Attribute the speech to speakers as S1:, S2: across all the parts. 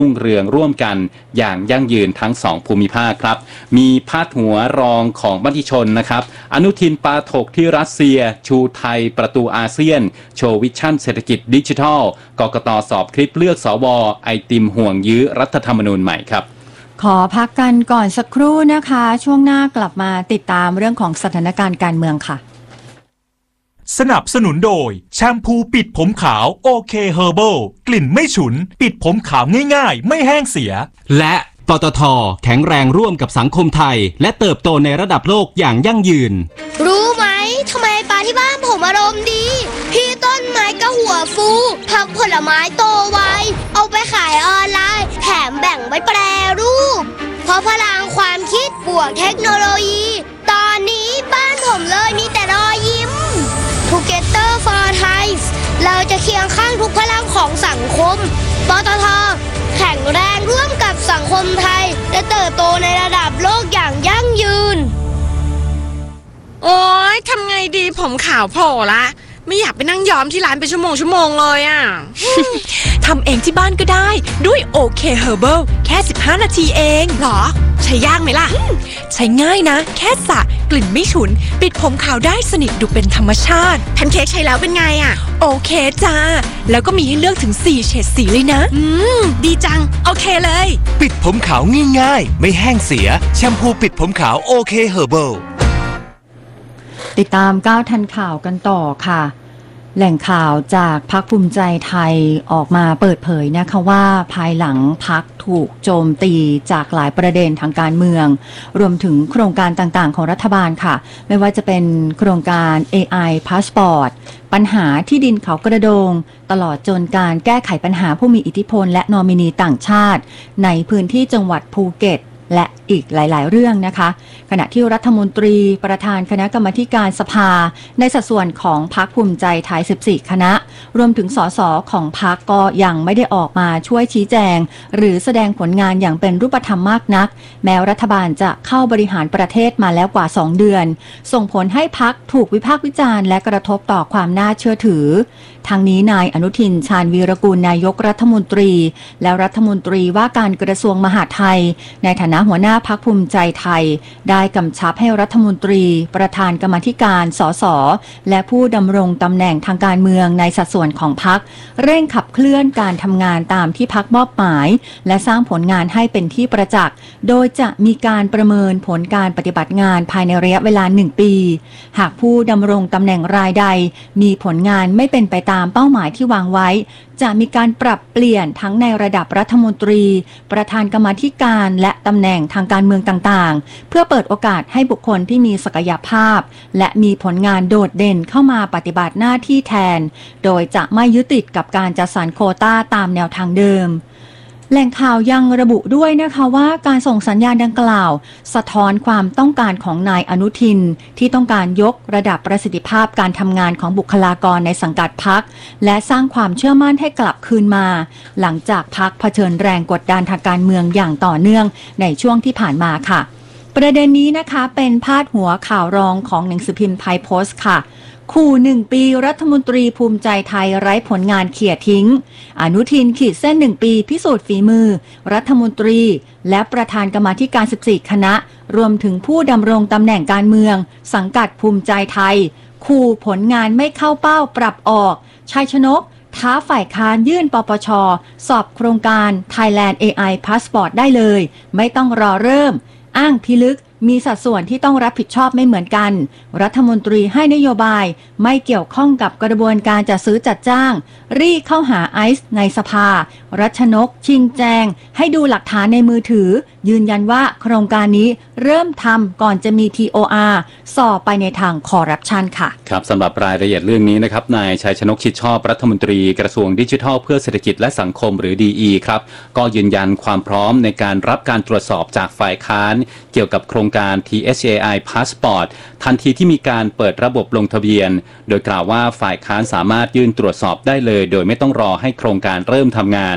S1: รุ่งเรืองร่วมกันอย่างยั่งยืนทั้ง2ภูมิภาคครับมีพาดหัวรองของมติชนนะครับอนุทินปาถกที่รัสเซียชูไทยประตูอาเซียนโชว์วิชั่นเศรษฐกิจดิจิทัลกกต.สอบคลิปเลือกสว.ไอติมห่วงยื้อรัฐธรรมนูญใหม่ครับ
S2: ขอพักกันก่อนสักครู่นะคะช่วงหน้ากลับมาติดตามเรื่องของสถานการณ์การเมืองค่ะ
S3: สนับสนุนโดยแชมพูปิดผมขาวโอเคเฮอร์เบิลกลิ่นไม่ฉุนปิดผมขาวง่ายๆไม่แห้งเสีย
S4: และปตท.แข็งแรงร่วมกับสังคมไทยและเติบโตในระดับโลกอย่างยั่งยืน
S5: รู้ไหมทำไมปลาที่บ้านผมอารมณ์ดีพี่ต้นไม้ก็หัวฟูผักผลไม้โตไวเอาไปขายออนไลน์แถมแบ่งไว้แปรรูปเพราะพลังความคิดบวกเทคโนโลยีตอนนี้บ้านผมเลยมีแต่รอยยิ้ม Together for Thai เราจะเคียงข้างทุกพลังของสังคมปตท.แข็งแรงร่วมกับสังคมไทยและเติบโตในระดับโลกอย่างยั่งยืน
S6: โอ๊ยทำไงดีผมขาวโผล่ละไม่อยากไปนั่งย้อมที่ร้านเป็นชั่วโมงเลยอ่ะ
S7: ทำเองที่บ้านก็ได้ด้วยโอเคเฮอร์เบิลแค่15นาทีเอง
S6: หรอใช้ยากไหมล่ะ
S7: ใช้ง่ายนะแค่สระกลิ่นไม่ฉุนปิดผมขาวได้สนิทดูเป็นธรรมชาติ
S6: แพนเค้กใช้แล้วเป็นไงอ่ะ
S7: โอเคจ้าแล้วก็มีให้เลือกถึง4เฉดสีเลยนะ
S6: ดีจังโอเคเลย
S3: ปิดผมขาวง่ายๆไม่แห้งเสียแชมพูปิดผมขาวโอเคเฮอร์เบิล
S2: ติดตาม9ทันข่าวกันต่อค่ะแหล่งข่าวจากพรรคภูมิใจไทยออกมาเปิดเผยนะคะว่าภายหลังพรรคถูกโจมตีจากหลายประเด็นทางการเมืองรวมถึงโครงการต่างๆของรัฐบาลค่ะไม่ว่าจะเป็นโครงการ AI Passport ปัญหาที่ดินเขากระโดงตลอดจนการแก้ไขปัญหาผู้มีอิทธิพลและนอมินีต่างชาติในพื้นที่จังหวัดภูเก็ตและอีกหลายๆเรื่องนะคะขณะที่รัฐมนตรีประธานคณะกรรมาการสภาในสัดส่วนของพรรคภูมิใจไทย14คณะรวมถึงสสของพรรคก็ยังไม่ได้ออกมาช่วยชี้แจงหรือแสดงผลงานอย่างเป็นรูปธรรมมากนักแม้รัฐบาลจะเข้าบริหารประเทศมาแล้วกว่า2เดือนส่งผลให้พรรคถูกวิพากษ์วิจารณ์และกระทบต่อความน่าเชื่อถือทางนี้นายอนุทินชาญวีรกูลนายกรัฐมนตรีและรัฐมนตรีว่าการกระทรวงมหาดไทยในฐานะหัวหน้าพรรคภูมิใจไทยได้กำชับให้รัฐมนตรีประธานกรรมาธิการสสและผู้ดำรงตำแหน่งทางการเมืองในสัดส่วนของพรรคเร่งขับเคลื่อนการทำงานตามที่พรรคมอบหมายและสร้างผลงานให้เป็นที่ประจักษ์โดยจะมีการประเมินผลการปฏิบัติงานภายในระยะเวลา1ปีหากผู้ดำรงตำแหน่งรายใดมีผลงานไม่เป็นไปตามเป้าหมายที่วางไว้จะมีการปรับเปลี่ยนทั้งในระดับรัฐมนตรีประธานกรรมาธิการและตำแหน่งทางการเมืองต่างๆเพื่อเปิดโอกาสให้บุคคลที่มีศักยภาพและมีผลงานโดดเด่นเข้ามาปฏิบัติหน้าที่แทนโดยจะไม่ยึดติดกับการจัดสรรโควต้าตามแนวทางเดิมแหล่งข่าวยังระบุด้วยนะคะว่าการส่งสัญญาณดังกล่าวสะท้อนความต้องการของนายอนุทินที่ต้องการยกระดับประสิทธิภาพการทำงานของบุคลากรในสังกัดพรรคและสร้างความเชื่อมั่นให้กลับคืนมาหลังจากพรรคเผชิญแรงกดดันทางการเมืองอย่างต่อเนื่องในช่วงที่ผ่านมาค่ะประเด็นนี้นะคะเป็นพาดหัวข่าวรองของหนังสือพิมพ์ไทยโพสต์ค่ะขู่1ปีรัฐมนตรีภูมิใจไทยไร้ผลงานเขี่ยทิ้งอนุทินขีดเส้น1ปีพิสูจน์ฝีมือรัฐมนตรีและประธานกรรมาธิการ14คณะรวมถึงผู้ดำรงตำแหน่งการเมืองสังกัดภูมิใจไทยขู่ผลงานไม่เข้าเป้าปรับออกชัยชนกท้าฝ่ายค้านยื่นปปช.สอบโครงการ Thailand AI Passport ได้เลยไม่ต้องรอเริ่มอ้างพิลึกมีสัดส่วนที่ต้องรับผิดชอบไม่เหมือนกันรัฐมนตรีให้นโยบายไม่เกี่ยวข้องกับกระบวนการจัดซื้อจัดจ้างรีเข้าหาไอซ์ในสภารัชนกชิงแจงให้ดูหลักฐานในมือถือยืนยันว่าโครงการนี้เริ่มทำก่อนจะมี TOR สอบไปในทางคอร์รัปชันค่ะ
S1: ครับสำหรับรายละเอียดเรื่องนี้นะครับนายชัยชนกชิดชอบรัฐมนตรีกระทรวงดิจิทัลเพื่อเศรษฐกิจและสังคมหรือ DE ครับก็ยืนยันความพร้อมในการรับการตรวจสอบจากฝ่ายค้านเกี่ยวกับโครงการ THAI Passport ทันทีที่มีการเปิดระบบลงทะเบียนโดยกล่าวว่าฝ่ายค้านสามารถยื่นตรวจสอบได้เลยโดยไม่ต้องรอให้โครงการเริ่มทำงาน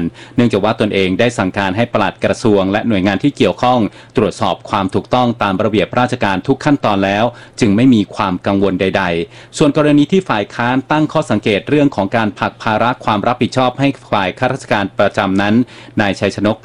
S1: เนื่องจากว่าตนเองได้สั่งการให้ปลัดกระทรวงและหน่วยงานที่เกี่ยวข้องตรวจสอบความถูกต้องตามระเบียบราชการทุกขั้นตอนแล้วจึงไม่มีความกังวลใดๆส่วนกรณีที่ฝ่ายค้านตั้งข้อสังเกตเรื่องของการผลักภาระความรับผิดชอบให้ฝ่ายข้าราชการประจำนั้นนายชัยชนก